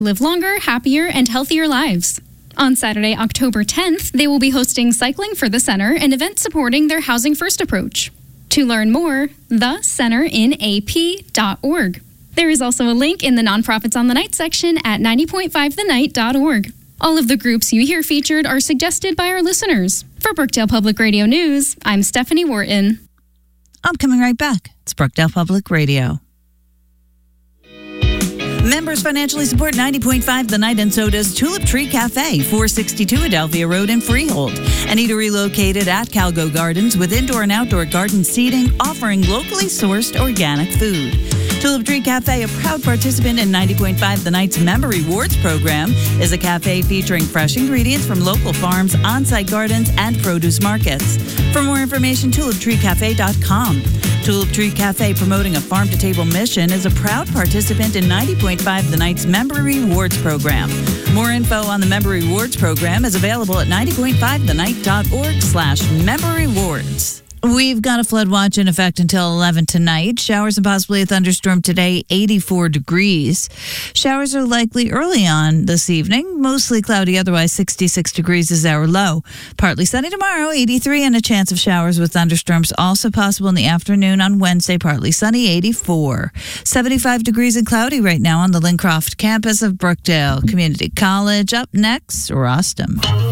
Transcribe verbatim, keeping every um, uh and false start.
live longer, happier, and healthier lives. On Saturday, October tenth, they will be hosting Cycling for the Center, an event supporting their Housing First approach. To learn more, the center in a p dot org. There is also a link in the Nonprofits on the Night section at ninety point five the night dot org. All of the groups you hear featured are suggested by our listeners. For Brookdale Public Radio News, I'm Stephanie Wharton. I'm coming right back. It's Brookdale Public Radio. Members financially support ninety point five The Night, and so does Tulip Tree Cafe, four sixty-two Adelphia Road in Freehold. An eatery located at Calgo Gardens with indoor and outdoor garden seating, offering locally sourced organic food. Tulip Tree Cafe, a proud participant in ninety point five The Night's Member Rewards program, is a cafe featuring fresh ingredients from local farms, on-site gardens, and produce markets. For more information, tulip tree cafe dot com. Tulip Tree Cafe, promoting a farm-to-table mission, is a proud participant in ninety point five The Night's Member Rewards program. More info on the Member Rewards program is available at ninety point five the night dot org slash member rewards. We've got a flood watch in effect until eleven tonight. Showers and possibly a thunderstorm today, eighty-four degrees. Showers are likely early on this evening. Mostly cloudy, otherwise sixty-six degrees is our low. Partly sunny tomorrow, eighty-three, and a chance of showers with thunderstorms also possible in the afternoon on Wednesday. Partly sunny, eighty-four. seventy-five degrees and cloudy right now on the Lincroft campus of Brookdale Community College. Up next, Rostam.